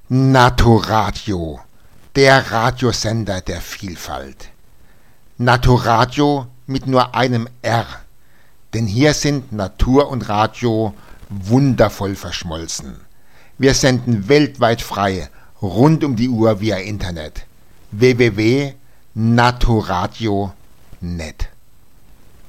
Natoradio, der Radiosender der Vielfalt. Natoradio mit nur einem R, denn hier sind Natur und Radio wundervoll verschmolzen. Wir senden weltweit frei, rund um die Uhr via Internet. www.natoradio.net